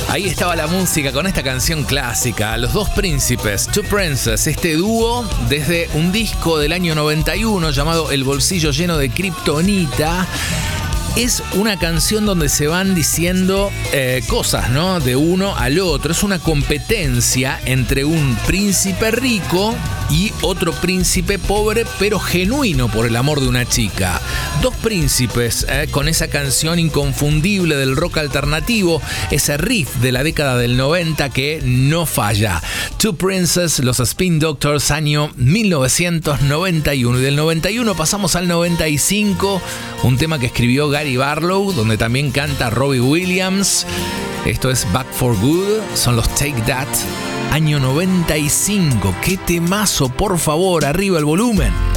Ahí estaba la música con esta canción clásica, Los Dos Príncipes, Two Princes, este dúo desde un disco del año 91 llamado El Bolsillo Lleno de Kriptonita. Es una canción donde se van diciendo cosas, ¿no? De uno al otro. Es una competencia entre un príncipe rico y otro príncipe pobre, pero genuino por el amor de una chica. Dos príncipes con esa canción inconfundible del rock alternativo, ese riff de la década del 90 que no falla. Two Princes, los Spin Doctors, año 1991. Y del 91 pasamos al 95, un tema que escribió Gary Barlow, donde también canta Robbie Williams. Esto es Back for Good, son los Take That, año 95. ¡Qué temazo! Por favor, arriba el volumen.